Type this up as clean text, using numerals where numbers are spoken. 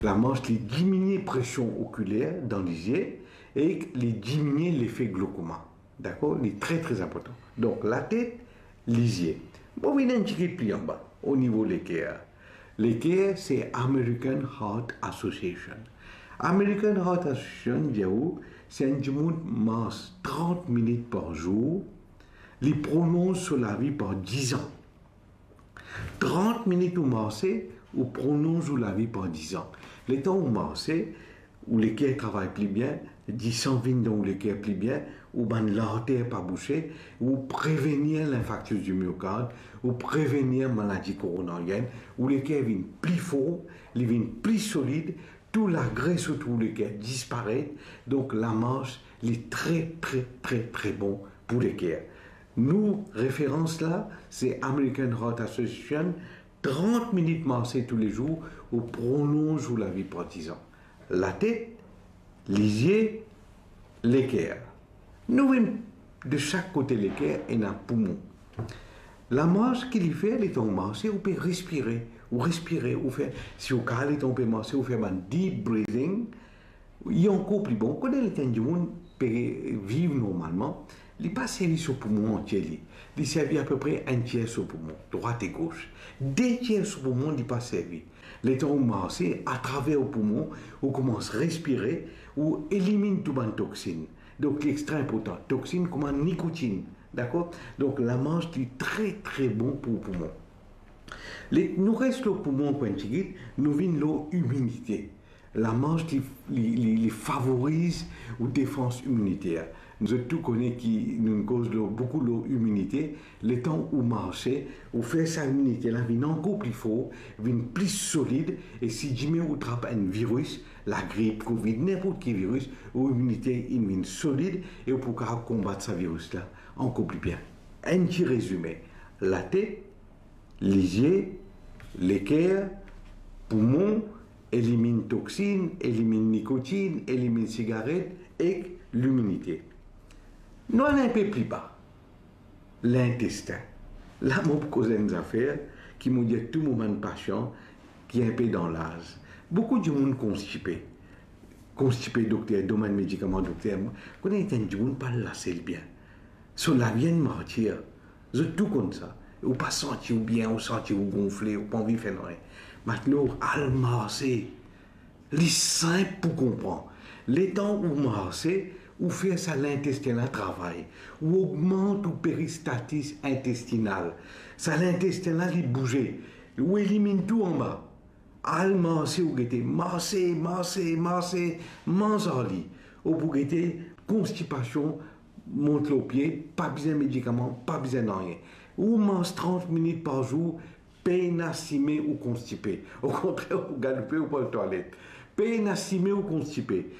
La manche les diminuer pression oculaire dans les yeux et les diminuer l'effet glaucoma. D'accord? Il est très très important. Donc la tête, les yeux. Bon, il y a un petit pli en bas au niveau de l'équerre. L'équerre, c'est American Heart Association. American Heart Association, c'est un monde masse 30 minutes par jour, les prononce sur la vie par 10 ans. 30 minutes au marché, ou prononce sur la vie par 10 ans. Les temps au marché, où l'équerre travaille plus bien, 10-20 ans où l'équerre plus bien, où l'artère pas bouchée, ou prévenir l'infarctus du myocarde, ou prévenir maladie coronarienne, où l'équerre vient plus fort, il vient plus solide, tout la graisse autour de l'équerre disparaît, donc la marche est très très très très bon pour l'équerre. Nous, référence là, c'est American Heart Association, 30 minutes marcher tous les jours, ou prolonge la vie par 10 ans. La tête, les yeux, l'équerre. Nous, de chaque côté de l'équerre, il y a un poumon. La marche qu'il fait, elle est en marche, vous pouvez respirer, ou faire, si vous calez, on peut marcher, vous faites un deep breathing, il y a encore plus bon. Quand les gens vivent normalement, il n'est pas servi sur le poumon entier. Il servi à peu près un tiers sur le poumon, droite et gauche. 2 tiers sur le poumon, il n'est pas servi. Les gens marchent à travers le poumon, on commence à respirer, ou élimine tout les toxines. Donc, c'est extrêmement important. Toxines comme la nicotine. D'accord? Donc, la marche est très très bon pour le poumon. Nous reste le poumon, quand nous avons l'humidité. La marche les favorise aux défenses immunitaires. Nous tous connaissons qui nous cause beaucoup d'humidité. Le temps où marcher, où faire sa immunité, là, vient encore plus fort, vient plus solide. Et si jamais vous attrapez un virus, la grippe, Covid, n'importe quel virus, l'immunité vient solide et vous pouvez combattre ce virus-là encore plus bien. Un petit résumé. La tête, les yeux, l'équerre, poumon, élimine toxines, élimine nicotine, élimine cigarette et l'immunité. Nous allons un peu plus bas. L'intestin. Là, mon cause des affaires qui m'ont dit tout moment de patient qui est un peu dans l'âge. Beaucoup de monde constipé. Constipé, docteur, domaine médicament, docteur. Quand on est un monde, pas lasser bien. Sur la vienne martyre, c'est tout comme ça. Ou pas sentir bien, ou sentir gonflé, ou pas envie de faire rien. Maintenant, à marcher, c'est simple pour comprendre. Les temps où marcher, ou faire ça l'intestin à travail, ou augmente ou péristatis intestinal. Ça l'intestin là, il bouge, ou élimine tout en bas. Al marcher ou guetter, marcher, manger, ou pour guetter, constipation, monte le pied, pas besoin de médicaments, pas besoin de rien. Ou mange 30 minutes par jour, pénacimé ou constipé. Au contraire, vous galopez ou pas aux toilettes. Pénacimé ou constipé.